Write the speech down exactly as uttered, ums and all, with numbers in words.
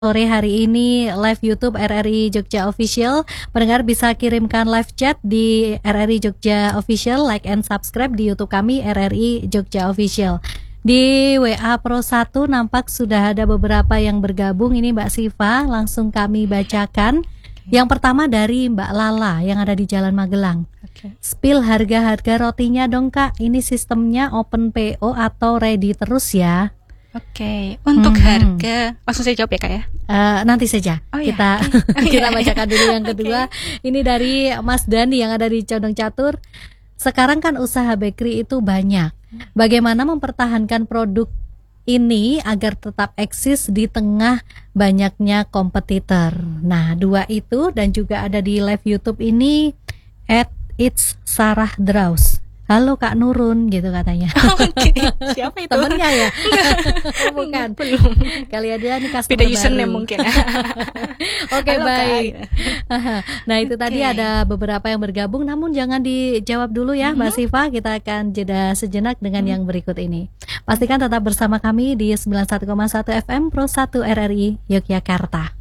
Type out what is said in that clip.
Sore hari ini live YouTube R R I Jogja Official. Pendengar bisa kirimkan live chat di R R I Jogja Official, like and subscribe di YouTube kami R R I Jogja Official. Di W A Pro satu nampak sudah ada beberapa yang bergabung. Ini Mbak Siva, langsung kami bacakan. Yang pertama dari Mbak Lala yang ada di Jalan Magelang. Okay. Spill harga-harga rotinya dong Kak. Ini sistemnya open P O atau ready terus ya? Oke, okay. Untuk hmm. harga langsung saya jawab ya Kak ya. Uh, nanti saja oh, kita iya. kita bacakan dulu yang kedua. Okay. Ini dari Mas Dani yang ada di Condong Catur. Sekarang kan usaha bakery itu banyak. Bagaimana mempertahankan produk ini agar tetap eksis di tengah banyaknya kompetitor? Nah, dua itu dan juga ada di live YouTube ini at it's Sarah Draus. Halo Kak Nurun gitu katanya. Oke, okay. Siapa itu? Temennya ya? Oh, bukan. Belum. Kali ada nih customer beda username mungkin. Oke, okay, baik. Nah, itu okay. Tadi ada beberapa yang bergabung, namun jangan dijawab dulu ya, mm-hmm. Mbak Siva. Kita akan jeda sejenak dengan mm-hmm. yang berikut ini. Pastikan tetap bersama kami di sembilan puluh satu koma satu F M Pro satu R R I Yogyakarta.